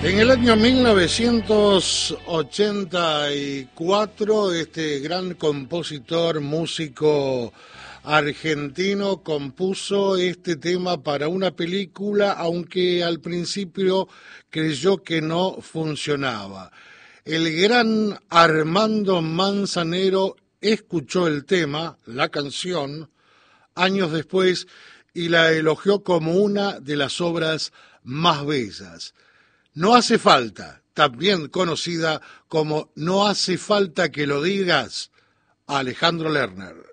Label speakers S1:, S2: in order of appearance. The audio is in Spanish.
S1: En el año 1984, este gran compositor, músico argentino, compuso este tema para una película, aunque al principio creyó que no funcionaba. El gran Armando Manzanero escuchó el tema, la canción, años después y la elogió como una de las obras más bellas. No hace falta, también conocida como No hace falta que lo digas, Alejandro Lerner.